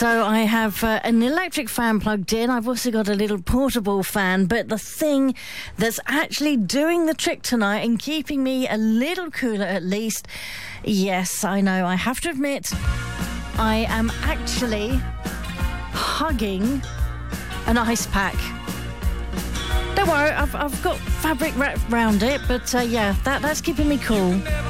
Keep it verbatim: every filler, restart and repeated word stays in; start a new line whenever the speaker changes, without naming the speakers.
So I have uh, an electric fan plugged in. I've also got a little portable fan, but the thing that's actually doing the trick tonight and keeping me a little cooler at least, yes, I know, I have to admit, I am actually hugging an ice pack. Don't worry, I've, I've got fabric wrapped around it, but uh, yeah, that, that's keeping me cool.